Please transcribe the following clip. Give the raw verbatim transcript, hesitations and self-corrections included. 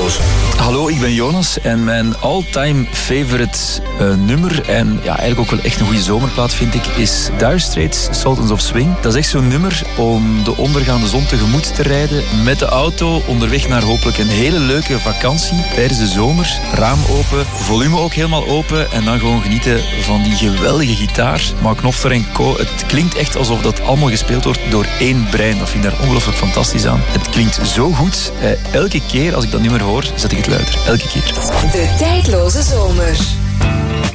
Tijdloze. Hallo, ik ben Jonas en mijn all-time favorite uh, nummer en ja, eigenlijk ook wel echt een goede zomerplaat vind ik is Dire Straits, Sultans of Swing. Dat is echt zo'n nummer om de ondergaande zon tegemoet te rijden met de auto onderweg naar hopelijk een hele leuke vakantie tijdens de zomer. Raam open, volume ook helemaal open en dan gewoon genieten van die geweldige gitaar. Mark Knopfler en co. Het klinkt echt alsof dat allemaal gespeeld wordt door één brein. Dat vind ik daar ongelooflijk fantastisch aan. Het klinkt zo goed. Eh, elke keer als ik dat nummer hoor, zet ik het luider. Elke keer. De tijdloze zomer.